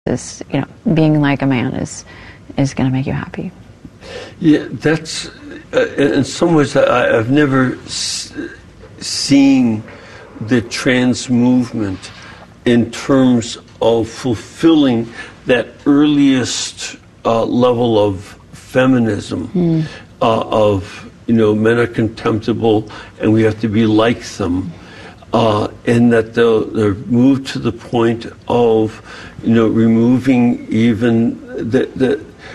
is, being like a man is going to make you happy. Yeah, that's in some ways I've never seen the trans movement in terms of fulfilling that earliest level of feminism, of men are contemptible and we have to be like them. And that they're moved to the point of, removing even the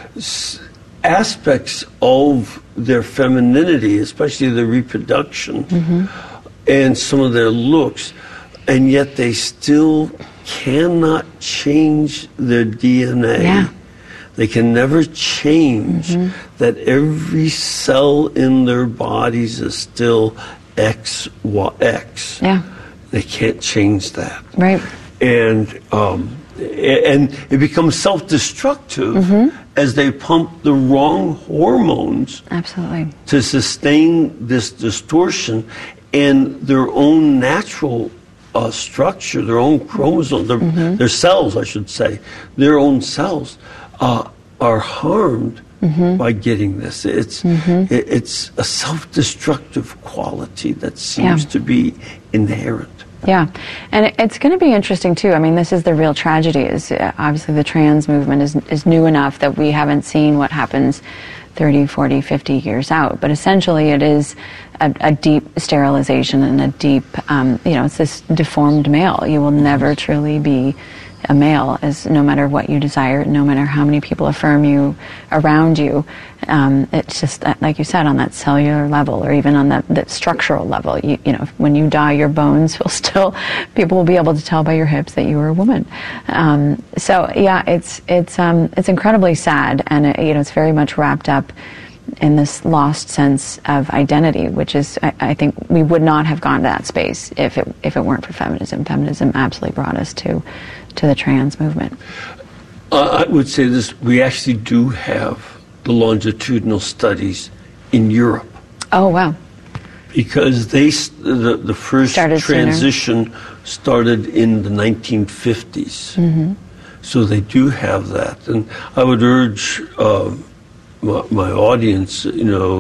aspects of their femininity, especially the reproduction, and some of their looks, and yet they still cannot change their DNA. Yeah. They can never change that every cell in their bodies is still XX. Yeah. They can't change that. Right. And it becomes self-destructive as they pump the wrong hormones. Absolutely. To sustain this distortion, and their own natural structure, their own chromosomes, their cells, I should say, their own cells are harmed by getting this. It's a self-destructive quality that seems to be inherent. Yeah, and it's going to be interesting too. I mean, this is the real tragedy. Is obviously the trans movement is new enough that we haven't seen what happens 30, 40, 50 years out. But essentially, it is a deep sterilization and a deep, it's this deformed male. You will never truly be a male, as no matter what you desire, no matter how many people affirm you around you. It's just that, like you said, on that cellular level, or even on that structural level. When you die, your bones will still, people will be able to tell by your hips that you were a woman. So yeah, it's incredibly sad, and it's very much wrapped up in this lost sense of identity, which is, I think, we would not have gone to that space if it weren't for feminism. Feminism absolutely brought us to the trans movement. I would say this: we actually do have the longitudinal studies in Europe. Oh wow! Because the first transition started in the 1950s, so they do have that, and I would urge my audience, and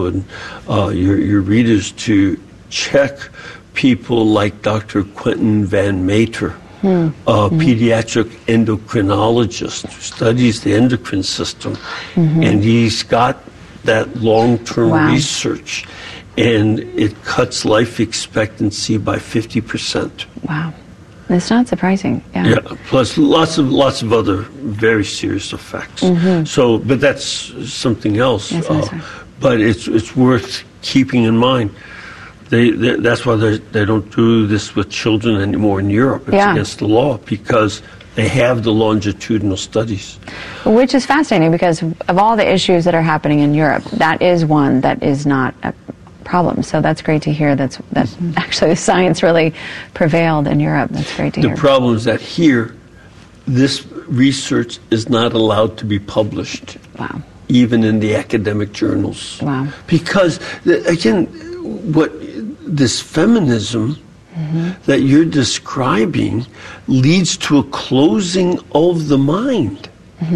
your readers to check people like Dr. Quentin Van Meter, a pediatric endocrinologist who studies the endocrine system, and he's got that long-term research, and it cuts life expectancy by 50%. Wow. It's not surprising. Yeah. Plus lots of other very serious effects. So, but that's something else. But it's worth keeping in mind. That's why they don't do this with children anymore in Europe. It's against the law because they have the longitudinal studies. Which is fascinating because of all the issues that are happening in Europe, that is one that is not a problem. So that's great to hear. That actually the science really prevailed in Europe. That's great to hear. The problem is that here, this research is not allowed to be published. Wow. Even in the academic journals. Wow. Because, again, what this feminism that you're describing leads to a closing of the mind.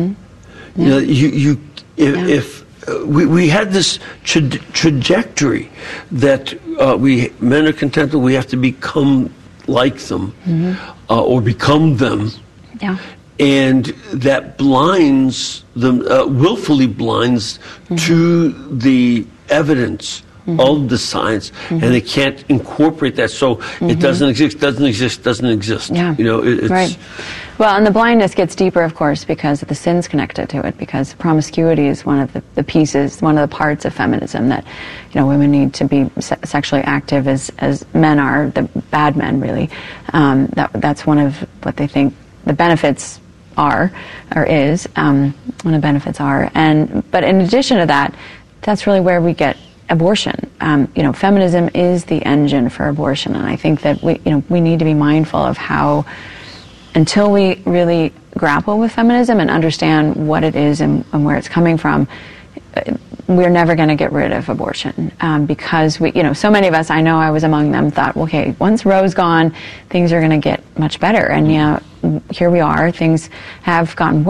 If we had this trajectory that men are content that we have to become like them or become them. Yeah. And that blinds them, willfully blinds to the evidence of the science, and they can't incorporate that. So it doesn't exist. Yeah. It's right. Well, and the blindness gets deeper, of course, because of the sins connected to it, because promiscuity is one of the pieces, one of the parts of feminism that, women need to be sexually active as men are, the bad men, really. That's one of what they think the benefits are, or is, one of the benefits are. But in addition to that, that's really where we get abortion. Feminism is the engine for abortion, and I think that we need to be mindful of how, until we really grapple with feminism and understand what it is and where it's coming from, we're never going to get rid of abortion, because so many of us, I know I was among them, thought, okay, once Roe's gone, things are going to get much better, and here we are. Things have gotten